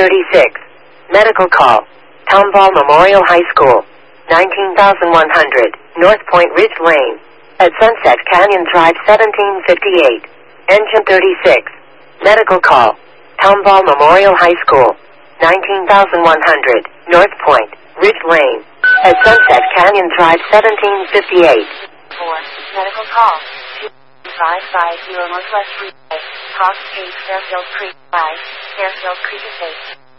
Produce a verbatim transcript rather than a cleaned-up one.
thirty-six. Medical call. Tomball Memorial High School. nineteen thousand one hundred. North Point Ridge Lane. At Sunset Canyon Drive seventeen fifty-eight. Engine thirty-six. Medical call. Tomball Memorial High School. nineteen thousand one hundred. North Point Ridge Lane. At Sunset Canyon Drive seventeen fifty-eight. four. Medical call. two five five zero Northwest Freeway. Hawks Cave, Fairfield Creek. five. Fairfield Creek Estate.